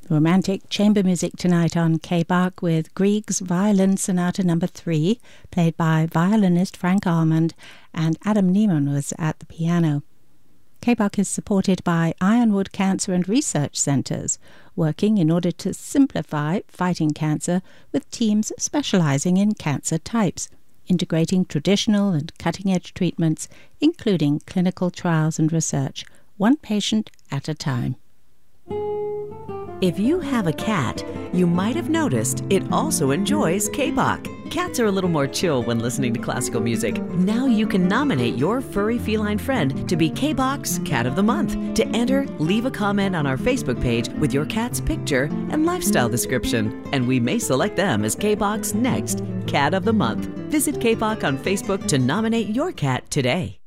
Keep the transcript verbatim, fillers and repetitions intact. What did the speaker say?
Romantic chamber music tonight on K-Bach with Grieg's Violin Sonata Number three, played by violinist Frank Almond, and Adam Niemann was at the piano. K-Bach is supported by Ironwood Cancer and Research Centres, working in order to simplify fighting cancer with teams specializing in cancer types, integrating traditional and cutting-edge treatments, including clinical trials and research, one patient at a time. If you have a cat, you might have noticed it also enjoys K-Bach. Cats are a little more chill when listening to classical music. Now you can nominate your furry feline friend to be K-Bach's Cat of the Month. To enter, leave a comment on our Facebook page with your cat's picture and lifestyle description, and we may select them as K-Bach's next Cat of the Month. Visit K-Bach on Facebook to nominate your cat today.